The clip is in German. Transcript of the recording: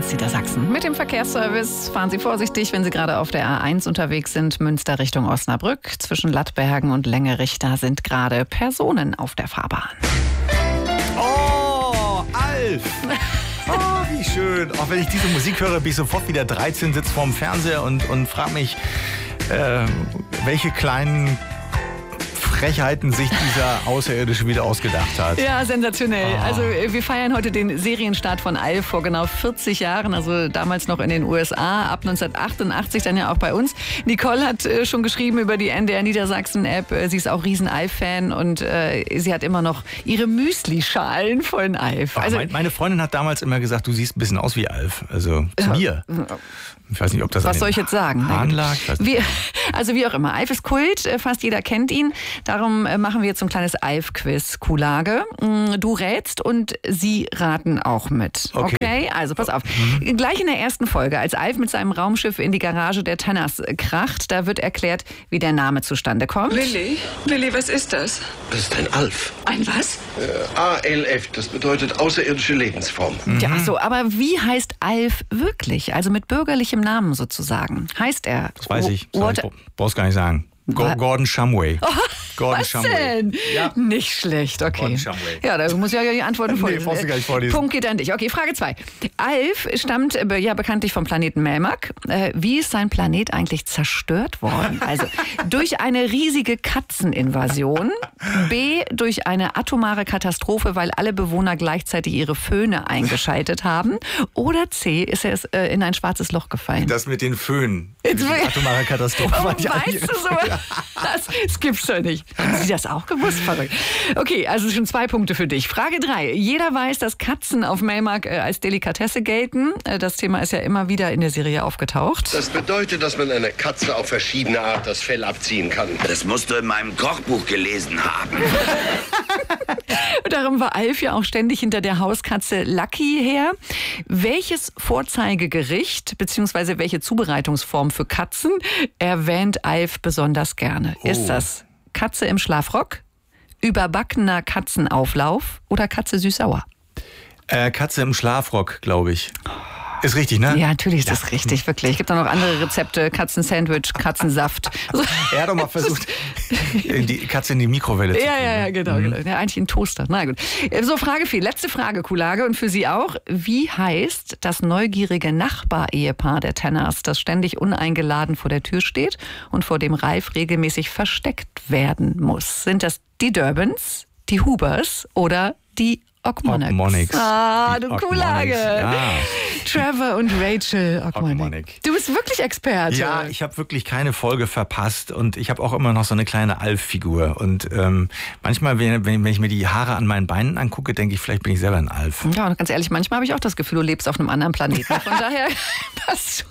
1 Niedersachsen. Mit dem Verkehrsservice fahren Sie vorsichtig, wenn Sie gerade auf der A1 unterwegs sind, Münster Richtung Osnabrück. Zwischen Lattbergen und Längerich, da sind gerade Personen auf der Fahrbahn. Oh, Alf! Oh, wie schön. Auch wenn ich diese Musik höre, bin ich sofort wieder 13, sitze vorm Fernseher und frage mich, welche kleinen Frechheiten sich dieser Außerirdische wieder ausgedacht hat. Ja, sensationell. Also wir feiern heute den Serienstart von Alf vor genau 40 Jahren, also damals noch in den USA, ab 1988 dann ja auch bei uns. Nicole hat schon geschrieben über die NDR Niedersachsen-App, sie ist auch riesen Alf-Fan und sie hat immer noch ihre Müsli-Schalen von Alf. Also, meine Freundin hat damals immer gesagt, du siehst ein bisschen aus wie Alf, also zu mir. Ich weiß nicht, ob das was soll ich jetzt sagen? Haaren lag. Also wie auch immer, Alf ist Kult, fast jeder kennt ihn. Darum machen wir jetzt so ein kleines Alf-Quiz, Kuhlage. Du rätst und sie raten auch mit. Okay? Also pass auf. Gleich in der ersten Folge, als Alf mit seinem Raumschiff in die Garage der Tanners kracht, da wird erklärt, wie der Name zustande kommt. Willi, was ist das? Das ist ein Alf. Ein was? ALF, das bedeutet außerirdische Lebensform. Ja, so, aber wie heißt Alf wirklich? Also mit bürgerlichem Namen sozusagen. Heißt er? Das weiß ich. Brauchst gar nicht sagen. Gordon Shumway. Gordon was Shumway. Denn? Ja. Nicht schlecht, okay. Gordon Shumway. Ja, da muss ja die Antworten vorlesen. Nee, brauchst du gar nicht vorlesen. Punkt geht an dich. Okay, Frage 2. Alf stammt ja bekanntlich vom Planeten Melmac. Wie ist sein Planet eigentlich zerstört worden? Also durch eine riesige Katzeninvasion, B, durch eine atomare Katastrophe, weil alle Bewohner gleichzeitig ihre Föhne eingeschaltet haben, oder C, ist er in ein schwarzes Loch gefallen? Das mit den Föhnen. Die atomare Katastrophe. Oh, weißt du so? Das gibt's doch nicht. Haben Sie das auch gewusst? Verrückt. Okay, also schon 2 Punkte für dich. Frage 3. Jeder weiß, dass Katzen auf Melmac als Delikatesse gelten. Das Thema ist ja immer wieder in der Serie aufgetaucht. Das bedeutet, dass man einer Katze auf verschiedene Art das Fell abziehen kann. Das musst du in meinem Kochbuch gelesen haben. Darum war Alf ja auch ständig hinter der Hauskatze Lucky her. Welches Vorzeigegericht bzw. welche Zubereitungsform für Katzen erwähnt Alf besonders gerne? Ist das Katze im Schlafrock, überbackener Katzenauflauf oder Katze süß-sauer? Katze im Schlafrock, glaube ich. Ist richtig, ne? Ja, natürlich ist das richtig, wirklich. Es gibt auch noch andere Rezepte, Katzensandwich, Katzensaft. Er hat doch mal versucht, die Katze in die Mikrowelle zu kriegen. Ja, genau. Ja, eigentlich ein Toaster. Na gut. So, Frage 4. Letzte Frage, Kuhlage. Und für Sie auch. Wie heißt das neugierige Nachbar-Ehepaar der Tanners, das ständig uneingeladen vor der Tür steht und vor dem Ralf regelmäßig versteckt werden muss? Sind das die Durbans, die Hubers oder die Ogmonics? Ah, du Kuhlage. Ja. Trevor und Rachel Ogmonic. Du bist wirklich Experte. Ja, ich habe wirklich keine Folge verpasst und ich habe auch immer noch so eine kleine Alf-Figur. Und manchmal, wenn ich mir die Haare an meinen Beinen angucke, denke ich, vielleicht bin ich selber ein Alf. Ja, und ganz ehrlich, manchmal habe ich auch das Gefühl, du lebst auf einem anderen Planeten. Von daher passt